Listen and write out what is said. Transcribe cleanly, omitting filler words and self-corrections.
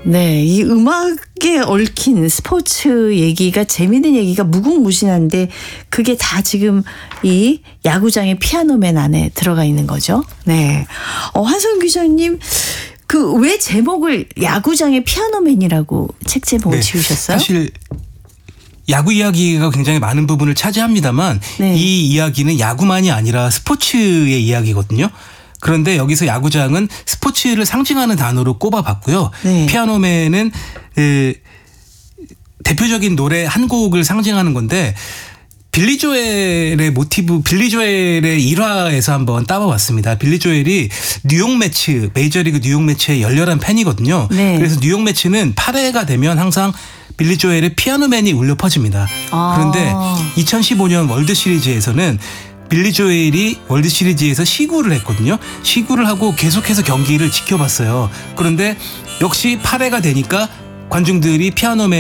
네, 이 음악에 얽힌 스포츠 얘기가 재미있는 얘기가 무궁무진한데 그게 다 지금 이 야구장의 피아노맨 안에 들어가 있는 거죠. 네, 한성 기자님 그 왜 제목을 야구장의 피아노맨이라고 책 제목을 지으셨어요? 사실 야구 이야기가 굉장히 많은 부분을 차지합니다만 이 이야기는 야구만이 아니라 스포츠의 이야기거든요. 그런데 여기서 야구장은 스포츠를 상징하는 단어로 꼽아봤고요. 피아노맨은 대표적인 노래 한 곡을 상징하는 건데 빌리 조엘의 모티브, 빌리 조엘의 일화에서 한번 따와봤습니다. 빌리 조엘이 뉴욕 매치, 메이저리그 뉴욕 매치의 열렬한 팬이거든요. 그래서 뉴욕 매치는 8회가 되면 항상 빌리 조엘의 피아노맨이 울려 퍼집니다. 그런데 2015년 월드 시리즈에서는 빌리 조엘이 월드 시리즈에서 시구를 했거든요. 시구를 하고 계속해서 경기를 지켜봤어요. 그런데 역시 8회가 되니까 관중들이 피아노맨